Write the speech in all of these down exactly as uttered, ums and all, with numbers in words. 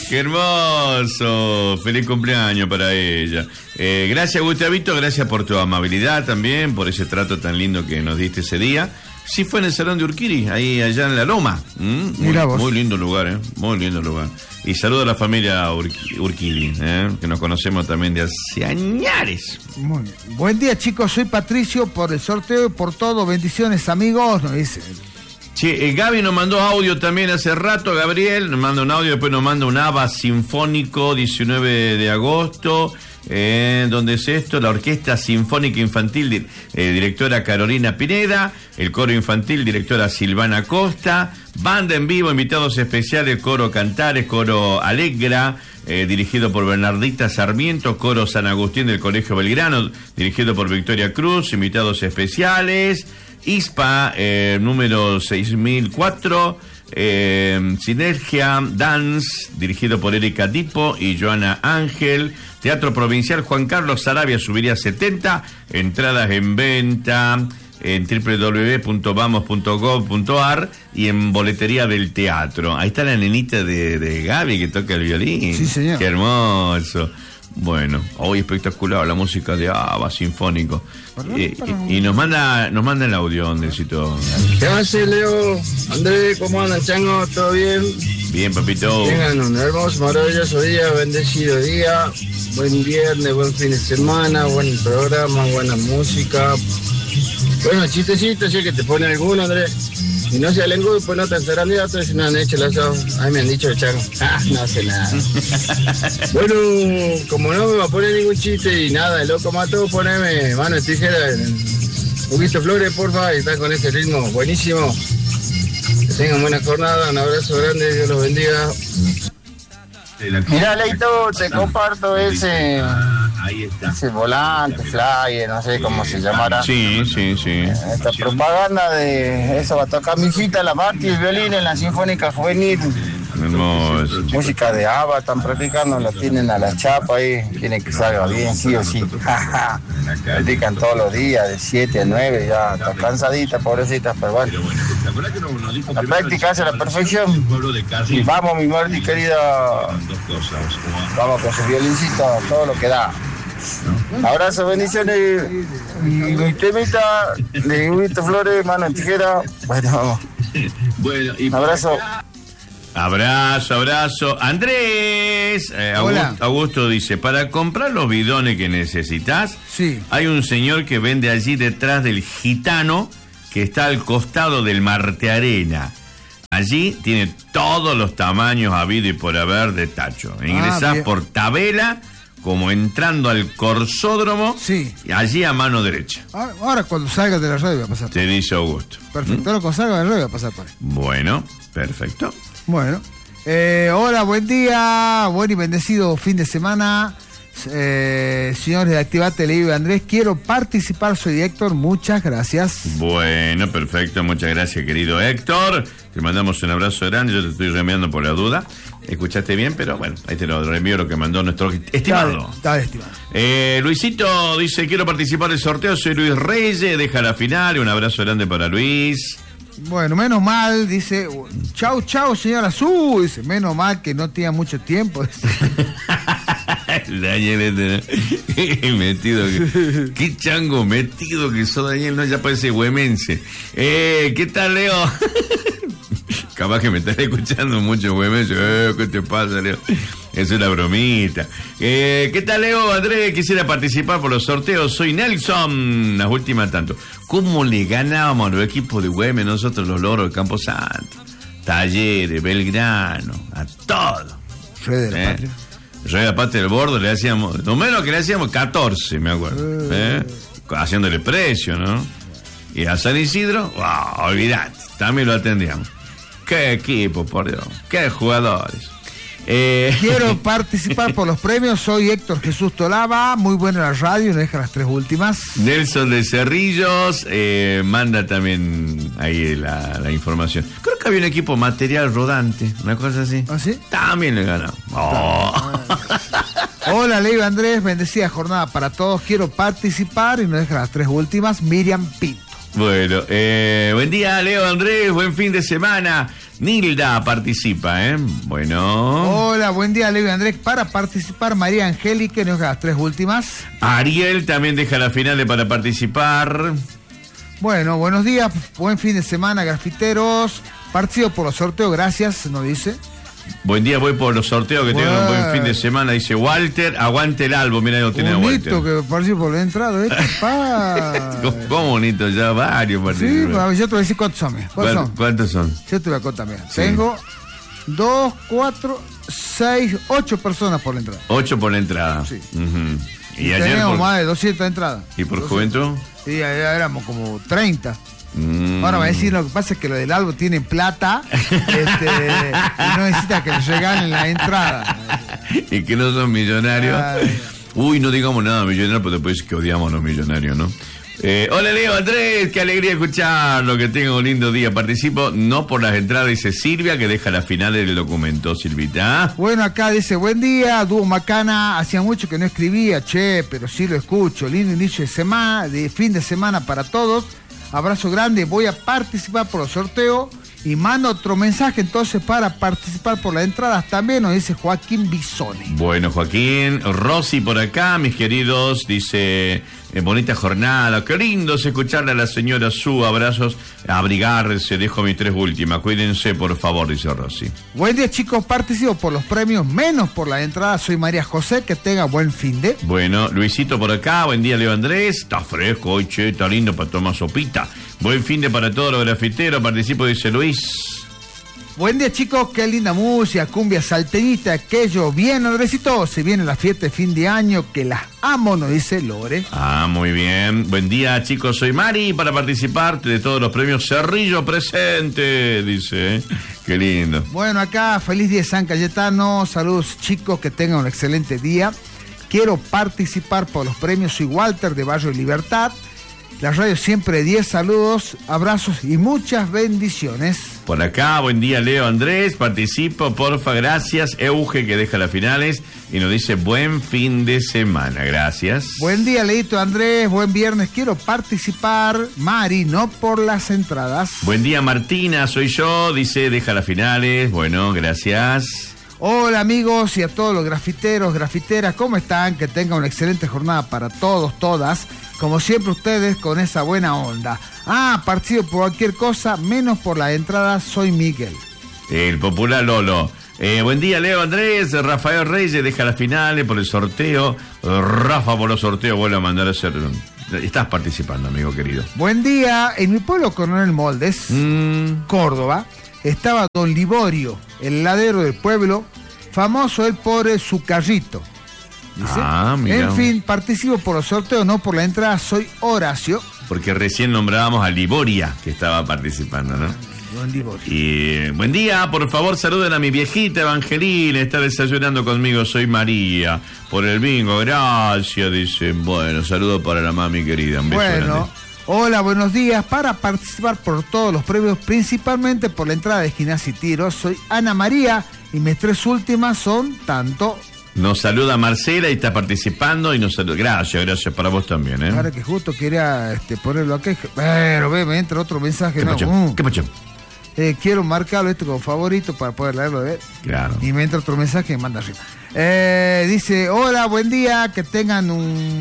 ¡Qué hermoso! Feliz cumpleaños para ella. Eh, gracias, Gustavito, gracias por tu amabilidad también, por ese trato tan lindo que nos diste ese día. Sí, fue en el Salón de Urquiri, ahí allá en La Loma. ¿Mm? Muy, muy lindo lugar, ¿eh? Muy lindo lugar. Y saludo a la familia Urqui, Urquiri, ¿eh? Que nos conocemos también de hace añares. Muy bien. Buen día, chicos, soy Patricio, por el sorteo y por todo. Bendiciones, amigos, nos dice. Sí, eh, Gaby nos mandó audio también hace rato, Gabriel, nos manda un audio, después nos manda un ABBA sinfónico, diecinueve de agosto. Eh, ¿Dónde es esto? La Orquesta Sinfónica Infantil, eh, directora Carolina Pineda, el coro infantil, directora Silvana Costa, banda en vivo, invitados especiales, coro Cantares, coro Alegra, eh, dirigido por Bernardita Sarmiento, coro San Agustín del Colegio Belgrano, dirigido por Victoria Cruz, invitados especiales, I S P A, eh, número seis mil cuatro, eh, Sinergia Dance, dirigido por Erika Dipo y Joana Ángel. Teatro Provincial Juan Carlos Sarabia subiría setenta, entradas en venta en doble u doble u doble u punto vamos punto gov punto ar y en boletería del teatro. Ahí está la nenita de, de Gaby que toca el violín. Sí, señor. Qué hermoso. Bueno, hoy espectacular la música de ABBA sinfónico. Perdón, eh, perdón. Y, y nos manda nos manda el audio, Andresito. ¿Qué hace, Leo? André, ¿cómo andan, chango? ¿Todo bien? Bien, papito. Tengan un hermoso, maravilloso día, bendecido día. Buen viernes, buen fin de semana, buen programa, buena música. Bueno, chistecitos, si es que te pone alguno, Andrés. Y no se alengudo, pues no te encerran ya, entonces no han hecho los ojos. Ay, me han dicho el chango. Ah, no hace nada. Bueno, como no me va a poner ningún chiste y nada, el loco mató, poneme mano de tijera en Huguito Flores, porfa, y está con ese ritmo buenísimo. Que tengan buena jornada, un abrazo grande, Dios los bendiga. Mirá, Leito, te comparto ese, ese volante, flyer, no sé cómo se llamará. Sí, sí, sí. Esta propaganda de eso va a tocar mi hijita, la Marti, el violín en la Sinfónica Juvenil. Hermoso. Música de ABBA, están practicando, la tienen a la chapa ahí, quieren que salga bien, sí o sí. Practican todos los días, de siete a nueve, ya está cansadita, pobrecita, pero bueno. La práctica hace la perfección. Y vamos, mi Marti querida, vamos con su violincito, todo lo que da. Abrazo, bendiciones. Y mi temita de Huguito Flores, mano en tijera. Bueno, vamos. Bueno, y abrazo. Abrazo, abrazo. Andrés, eh, Augusto, Augusto dice, para comprar los bidones que necesitas, sí, hay un señor que vende allí detrás del Gitano, que está al costado del Marte Arena. Allí tiene todos los tamaños habido y por haber de tacho. Ingresás ah, por tabela, como entrando al Corsódromo, sí, y allí a mano derecha. Ahora cuando salgas de la radio voy a pasar por ahí. Te dice Augusto. Perfecto, ¿Mm? Ahora cuando salgas de la radio voy a pasar por ahí. Bueno, perfecto. Bueno, eh, hola, buen día, buen y bendecido fin de semana. Eh, señores de Activate, Leo y Andrés, quiero participar, soy Héctor, muchas gracias. Bueno, perfecto, muchas gracias, querido Héctor. Te mandamos un abrazo grande, yo te estoy reenviando por la duda. Escuchaste bien, pero bueno, ahí te lo reenvío lo que mandó nuestro estimado. Dale, dale, estimado. Eh, Luisito dice, quiero participar del sorteo, soy Luis Reyes, deja la final, un abrazo grande para Luis. Bueno, menos mal, dice, chau, chau, señora Su, dice, menos mal que no tenía mucho tiempo. Daniel, metido, que, qué chango metido que sos, Daniel, no, ya parece huemense. Eh, ¿qué tal, Leo? Capaz que me estás escuchando mucho, huemense. Eh, ¿qué te pasa, Leo? Es una bromita. Eh, ¿Qué tal, Leo? Andrés, quisiera participar por los sorteos. Soy Nelson. Las últimas tanto. ¿Cómo le ganábamos a los equipos de Güemes nosotros, los loros de Camposanto? Talleres, Belgrano, a todo. Rey de la eh. Patria. Rey de la Patria del Bordo le hacíamos, lo menos que le hacíamos catorce, me acuerdo. Eh. Eh. Haciéndole precio, ¿no? Y a San Isidro, wow, olvidate, también lo atendíamos. Qué equipo, por Dios, qué jugadores. Eh... Quiero participar por los premios, soy Héctor Jesús Tolaba, muy buena la radio, no deja las tres últimas. Nelson de Cerrillos, eh, manda también ahí la, la información. Creo que había un equipo material rodante, una cosa así. ¿Ah, sí? También le ganamos. Oh. Hola, Leo Andrés, bendecida jornada para todos, quiero participar y no deja las tres últimas, Miriam Pinto. Bueno, eh, buen día, Leo Andrés, buen fin de semana. Nilda participa, ¿eh? Bueno. Hola, buen día, Leo y Andrés. Para participar, María Angélica, nos da las tres últimas. Ariel también deja las finales para participar. Bueno, buenos días, buen fin de semana, grafiteros. Partido por los sorteos, gracias, nos dice. Buen día, voy por los sorteos, que Bueno. tengan un buen fin de semana. Dice Walter, aguante el álbum. Mira, lo tiene Walter. Bonito que participo por la entrada, ¿eh? Papá. ¿Cómo, cómo bonito? Ya varios Sí, participan. pues, yo te voy a decir cuántos son. mira. ¿Cuántos son? ¿Cuántos son? Yo te voy a contar, mira. Sí. Tengo dos, cuatro, seis, ocho personas por la entrada. Ocho por la entrada. Sí. Ujú. Y, Y ayer tenemos por... más de doscientas entradas. ¿Y por doscientas. juventud? Sí, ya éramos como treinta. Mm. Ahora va a decir, lo que pasa es que lo del álbum tiene plata este, y no necesita que les regalen la entrada. Y que no son millonarios. Ay. Uy, no digamos nada millonarios, porque después que odiamos a los millonarios, ¿no? Eh, hola Leo, Andrés, qué alegría escucharlo, que tenga un lindo día. Participo no por las entradas, dice Silvia, que deja las finales del documento. Silvita. Bueno, acá dice, buen día, dúo Macana, hacía mucho que no escribía, che, pero sí lo escucho. Lindo inicio de semana, de fin de semana para todos. Abrazo grande, voy a participar por el sorteo y mando otro mensaje entonces para participar por las entradas también, nos dice Joaquín Bisone. Bueno, Joaquín, Rosy por acá, mis queridos, dice, eh, bonita jornada, qué lindo es escucharle a la señora Su, abrazos, abrigarse, dejo mis tres últimas, cuídense por favor, dice Rosy. Buen día chicos, participo por los premios, menos por la entrada, soy María José, que tenga buen fin de... Bueno, Luisito por acá, buen día Leo Andrés, está fresco hoy, che, está lindo para tomar sopita. Buen fin de para todos los grafiteros, participo, dice Luis. Buen día chicos, qué linda música, cumbia salteñita, aquello, bien Andresito, se viene la fiesta de fin de año, que las amo, nos dice Lore. Ah, muy bien. Buen día, chicos. Soy Mari para participar de todos los premios Cerrillo presente, dice. Qué lindo. Bueno, acá, feliz día de San Cayetano, saludos chicos, que tengan un excelente día. Quiero participar por los premios, soy Walter de Barrio Libertad. La radio siempre diez saludos, abrazos y muchas bendiciones. Por acá, buen día, Leo Andrés. Participo, porfa, gracias. Euge, que deja las finales y nos dice buen fin de semana. Gracias. Buen día, Leito Andrés, buen viernes. Quiero participar, Mari, no por las entradas. Buen día, Martina, soy yo. Dice, deja las finales. Bueno, gracias. Hola amigos y a todos los grafiteros, grafiteras, ¿cómo están? Que tengan una excelente jornada para todos, todas. Como siempre ustedes con esa buena onda. Ah, partido por cualquier cosa, menos por la entrada, soy Miguel. El popular Lolo. Eh, buen día, Leo Andrés. Rafael Reyes deja las finales por el sorteo. Rafa por los sorteos vuelve a mandar a hacer... Estás participando, amigo querido. Buen día. En mi pueblo Coronel Moldes, Mm. Córdoba, estaba Don Liborio, el ladero del pueblo, famoso él por eh, su carrito. Dice. Ah, mira. En fin, participo por los sorteos, no por la entrada, soy Horacio. Porque recién nombrábamos a Liboria, que estaba participando, ¿no? Don Liborio. Y buen día, por favor saluden a mi viejita Evangelina, está desayunando conmigo, soy María, por el bingo, gracias, dice. Bueno, saludo para la mami querida, un beso Bueno, grande. hola, buenos días. Para participar por todos los premios, principalmente por la entrada de Gimnasia y Tiro, soy Ana María y mis tres últimas son tanto... Nos saluda Marcela y está participando y nos saluda. Gracias, gracias para vos también, ¿eh? Ahora que justo quería este, ponerlo aquí, pero ve, me entra otro mensaje. ¿Qué No, pacho? mm. ¿Qué pacho? Eh, quiero marcarlo esto como favorito para poder leerlo, ¿ves? Claro. Y me entra otro mensaje y me manda arriba. Eh, dice, hola, buen día, que tengan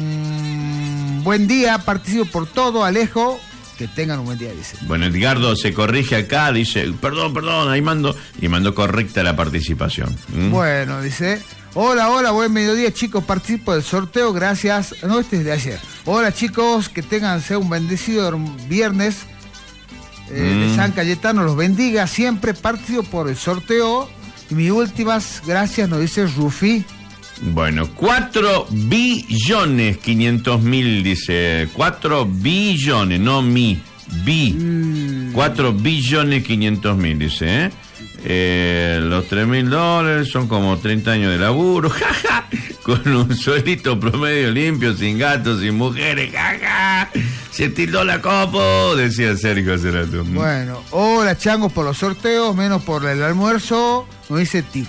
un buen día, participo por todo, Alejo, que tengan un buen día, dice. Bueno, Edgardo se corrige acá, dice, perdón, perdón, ahí mando, y mandó correcta la participación. ¿Mm? Bueno, dice, hola, hola, buen mediodía, chicos, participo del sorteo, gracias. No, este es de ayer. Hola, chicos, que tengan sea un bendecido viernes eh, Mm. de San Cayetano, los bendiga, siempre participo por el sorteo. Y mis últimas gracias nos dice Rufi. Bueno, cuatro billones quinientos mil, dice. Cuatro billones, no mi, bi. Mm. Cuatro billones quinientos mil, dice, ¿eh? Eh, los tres mil dólares son como treinta años de laburo, jaja, con un suelito promedio limpio, sin gatos, sin mujeres, jaja, se tildó la copo, decía Sergio hace rato. Bueno, hola changos por los sorteos, menos por el almuerzo, nos dice Tito.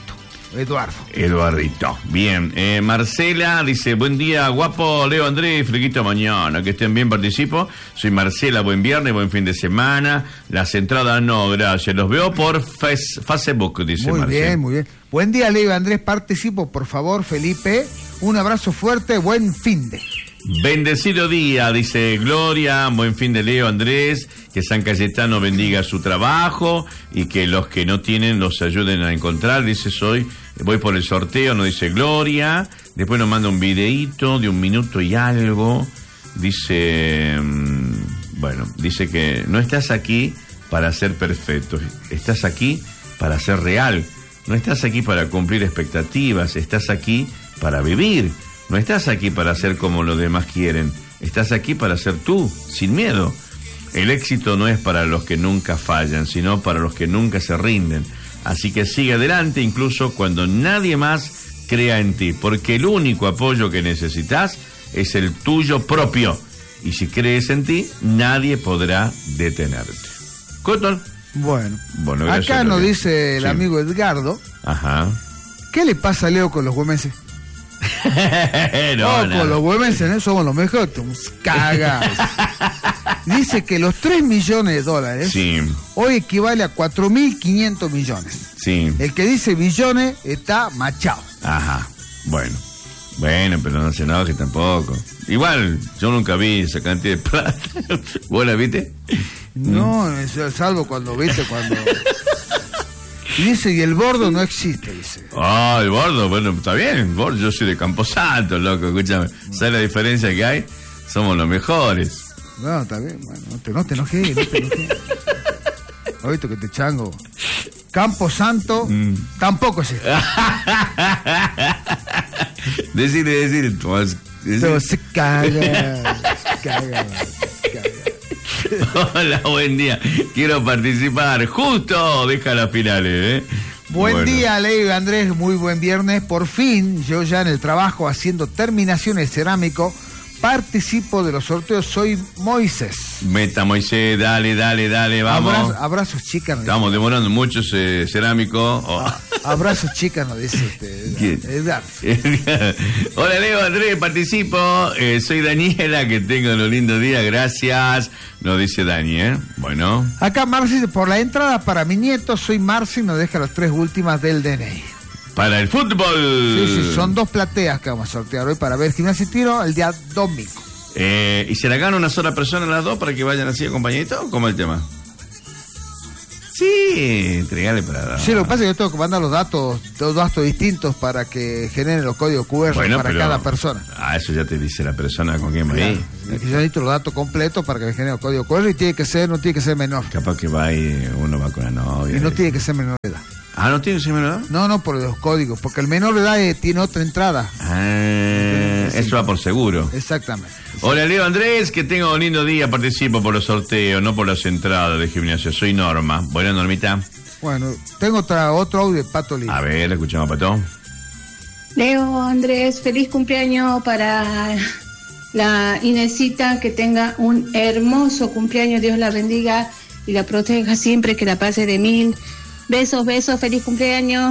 Eduardo. Eduardito. Bien. Eh, Marcela dice, buen día, guapo, Leo, Andrés, friquito mañana. Que estén bien, participo. Soy Marcela, buen viernes, buen fin de semana. Las entradas no, gracias. Los veo por face, Facebook, dice Muy Marcela. bien, muy bien. Buen día, Leo, Andrés, participo, por favor, Felipe. Un abrazo fuerte, buen fin de. Bendecido día, dice Gloria, buen fin de Leo, Andrés, que San Cayetano bendiga su trabajo y que los que no tienen los ayuden a encontrar, dice soy, voy por el sorteo, nos dice Gloria, después nos manda un videíto de un minuto y algo, dice, bueno, dice que no estás aquí para ser perfecto, estás aquí para ser real, no estás aquí para cumplir expectativas, estás aquí para vivir. No estás aquí para ser como los demás quieren, estás aquí para ser tú, sin miedo. El éxito no es para los que nunca fallan, sino para los que nunca se rinden. Así que sigue adelante incluso cuando nadie más crea en ti, porque el único apoyo que necesitas es el tuyo propio. Y si crees en ti, nadie podrá detenerte. Cotton. Bueno, bueno acá nos dice el sí. amigo Edgardo. Ajá. ¿Qué le pasa a Leo con los güemenses? no, oh, no. Con los güemenses, ¿no? Somos los mejores, somos cagados. Dice que los tres millones de dólares sí. hoy equivale a cuatro mil quinientos millones. Sí. El que dice billones está machado. Ajá, bueno. Bueno, pero no se enoje tampoco. Igual, yo nunca vi esa cantidad de plata. ¿Vos la viste? No, mm. salvo cuando viste, cuando... Y dice, y el bordo no existe, dice. Ah, oh, el bordo, bueno, está bien, el bordo, yo soy de Camposanto, loco, escúchame. ¿Sabes la diferencia que hay? Somos los mejores. No, está bien, bueno, no te, no te enojes, no te enojes. Oíste que te chango. Camposanto mm. tampoco existe. Decirle, decirle, pues, pero se caga, se caga, se caga. Hola, buen día. Quiero participar. Justo, deja las finales, ¿eh? Buen bueno. día, Leo y Andrés. Muy buen viernes. Por fin, yo ya en el trabajo haciendo terminaciones cerámico, participo de los sorteos. Soy Moisés. Meta, Moisés, dale, dale, dale, vamos. Abrazos, abrazos chicas. Estamos demorando mucho ese cerámico. Oh. Abrazos chicas, nos dice este. Edgar. Hola, Leo, Andrés, participo. Eh, soy Daniela, que tengo los lindos días, gracias. Nos dice Dani, ¿eh? Bueno. Acá Marci dice, por la entrada para mi nieto, soy Marci, nos deja las tres últimas del D N I. Para el fútbol. Sí, sí, son dos plateas que vamos a sortear hoy para ver Gimnasia y Tiro el día domingo. Eh, ¿Y se la gana una sola persona las dos para que vayan así acompañaditos? ¿Cómo es el tema? Sí, entregale para dar. Sí, lo que pasa es que yo tengo que mandar los datos, dos datos distintos para que generen los códigos cu erre bueno, para pero, cada persona. Ah, eso ya te dice la persona con quien va ahí. Claro. Yo necesito los datos completos para que me genere los códigos cu erre y tiene que ser, no tiene que ser menor. Capaz que va y uno va con la novia. Y no y... tiene que ser menor de edad. Ah, ¿no tiene que ser menor de edad? No, no, por los códigos, porque el menor de edad eh, tiene otra entrada. Ah, sí, eso va por seguro. Exactamente. Hola, Leo Andrés, que tenga un lindo día, participo por los sorteos, no por las entradas de gimnasio. Soy Norma. Buena, Normita. Bueno, tengo otra, otro audio de Pato Lima. A ver, escuchamos a Pato. Leo Andrés, feliz cumpleaños para la Inesita, que tenga un hermoso cumpleaños, Dios la bendiga y la proteja siempre, que la pase de mil. Besos, besos, feliz cumpleaños.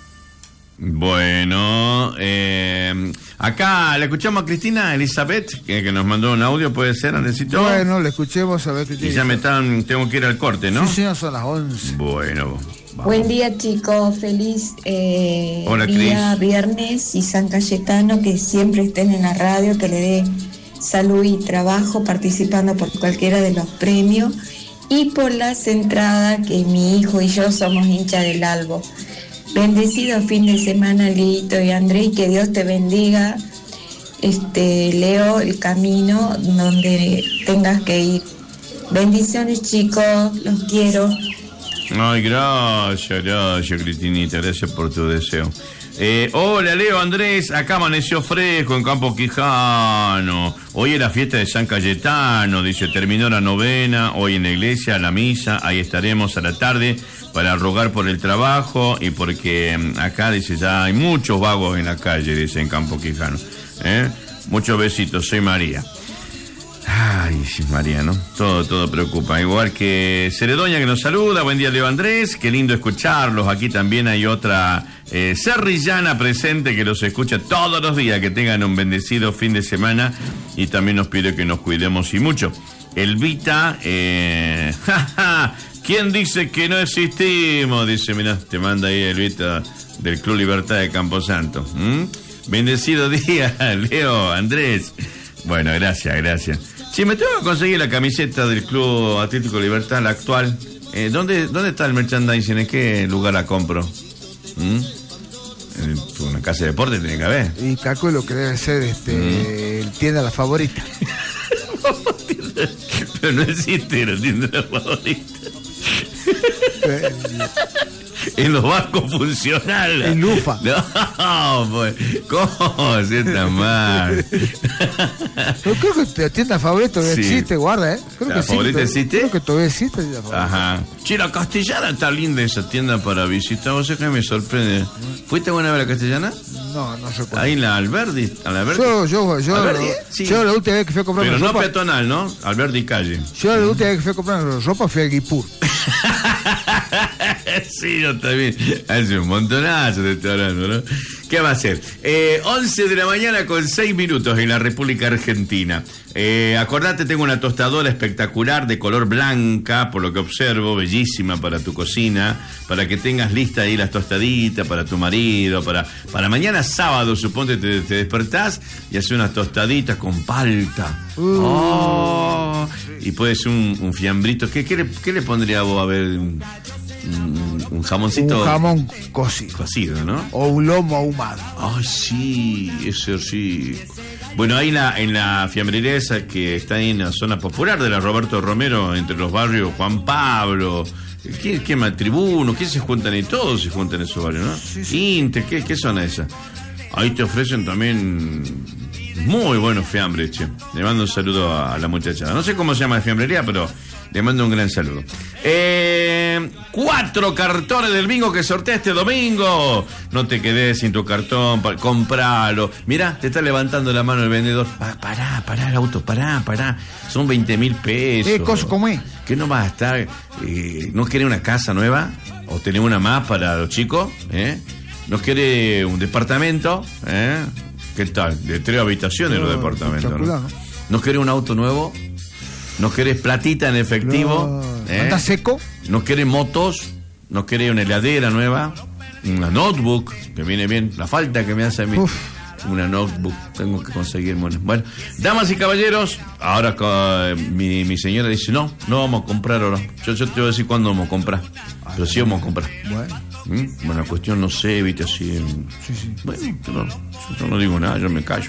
Bueno, eh, acá le escuchamos a Cristina Elizabeth, que, que nos mandó un audio, ¿puede ser, Andresito? Bueno, le escuchemos a ver qué tiene. Y ya me están, tengo que ir al corte, ¿no? Sí, sí, son las once. Bueno, vamos. Buen día, chicos, feliz eh, Hola, día Cris. Viernes y San Cayetano, que siempre estén en la radio, que le dé salud y trabajo participando por cualquiera de los premios y por las entradas, que mi hijo y yo somos hinchas del Albo. Bendecido fin de semana, Lito y Andrés, y que Dios te bendiga, este Leo, el camino donde tengas que ir. Bendiciones, chicos, los quiero. Ay, gracias, gracias, Cristinita, gracias por tu deseo. Eh, hola, Leo Andrés, acá amaneció fresco en Campo Quijano. Hoy era fiesta de San Cayetano, dice, terminó la novena, hoy en la iglesia, la misa, ahí estaremos a la tarde para rogar por el trabajo y porque acá, dice, ya hay muchos vagos en la calle, dice, en Campo Quijano. ¿Eh? Muchos besitos, soy María. Ay, María, ¿no? Todo, todo preocupa. Igual que Ceredoña, que nos saluda. Buen día, Leo Andrés. Qué lindo escucharlos. Aquí también hay otra eh, serrillana presente que los escucha todos los días. Que tengan un bendecido fin de semana. Y también nos pide que nos cuidemos y mucho. Elvita, eh, ja, ja, ¿quién dice que no existimos? Dice, mirá, te manda ahí Elvita del Club Libertad de Camposanto. ¿Mm? Bendecido día, Leo Andrés. Bueno, gracias, gracias. Sí, me tengo que conseguir la camiseta del Club Atlético Libertad, la actual. Eh, ¿dónde, ¿Dónde está el merchandising? ¿En qué lugar la compro? ¿Mm? En una casa de deporte tiene que haber. Y calculo que debe ser este, mm. el tienda La Favorita. Pero no existe la tienda La Favorita. En los bancos funcionales. En Lufa. No, pues, ¿cómo se tan mal? Yo creo que la tienda favorita todavía sí. existe, guarda, ¿eh? Creo ¿La que favorita sí, existe? Creo que todavía existe la favorita. Ajá. Che, la Castellana está linda esa tienda para visitar. Vos sé que me sorprende. ¿Fuiste alguna vez a la Castellana? No, no sé cuál. Ahí en la Alberdi. ¿A la Alberdi? Yo, yo, yo. ¿Alberdi? Sí. Yo la última vez que fui a comprar Pero no ropa, peatonal, ¿no? Alberdi calle. Yo la última vez que fui a comprar ropa fui al Guipur. Sí, yo también. Hace un montonazo de estoy hablando, ¿no? ¿Qué va a ser? Eh, once de la mañana con seis minutos en la República Argentina. Eh, acordate, tengo una tostadora espectacular de color blanca, por lo que observo, bellísima para tu cocina, para que tengas lista ahí las tostaditas para tu marido, para, para mañana sábado, suponte te, te despertás y haces unas tostaditas con palta. Uh, oh, y puede ser un, un fiambrito. ¿Qué, qué, le, ¿Qué le pondría vos? A ver, un, un, un jamoncito. Un jamón cocido. Cocido, ¿no? O un lomo ahumado. Ay, sí, eso sí. Bueno, ahí la, en la fiambrería esa que está ahí en la zona popular de la Roberto Romero, entre los barrios Juan Pablo, ¿qué, qué más? Tribuno, ¿qué se juntan ahí? Todos se juntan en esos barrios, ¿no? Sí, sí. Inter, ¿qué, qué zona esa? Ahí te ofrecen también muy buenos fiambres, che. Le mando un saludo a, a la muchacha. No sé cómo se llama la fiambrería, pero le mando un gran saludo. Eh, cuatro cartones del bingo que sortea este domingo. No te quedes sin tu cartón, pa, compralo. Mirá, te está levantando la mano el vendedor. Pa, pará, pará el auto, pará, pará. Son veinte mil pesos. ¿Qué cosa como es? ¿Qué no vas a estar? Eh, ¿No querés una casa nueva? ¿O tenés una más para los chicos? ¿Eh? ¿No querés un departamento? ¿Eh? ¿Qué tal? De tres habitaciones no, los departamentos, ¿no? ¿no? ¿No querés un auto nuevo? ¿No querés platita en efectivo? No. ¿Eh? ¿Anda seco? ¿No querés motos? ¿No querés una heladera nueva? Una notebook, que viene bien. La falta que me hace a mí. Uf. Una notebook, tengo que conseguir. Bueno, damas y caballeros, ahora uh, mi, mi señora dice, no, no vamos a comprar ahora. Yo, yo te voy a decir cuándo vamos a comprar. Pero sí vamos a comprar. Bueno. ¿Mm? Bueno, la cuestión no sé, viste, así en... Sí, sí. Bueno, no, yo no digo nada, yo me callo.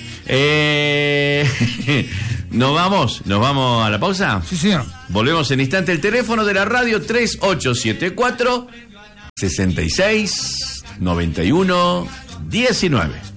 Eh, ¿Nos vamos? ¿Nos vamos a la pausa? Sí, señor. Volvemos en instante. El teléfono de la radio tres ocho siete cuatro, seis seis, nueve uno, uno nueve.